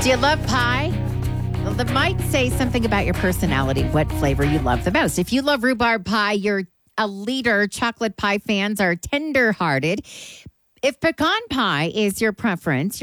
Do you love pie? Well, that might say something about your personality, what flavor you love the most. If you love rhubarb pie, you're a leader. Chocolate pie fans are tender-hearted. If pecan pie is your preference,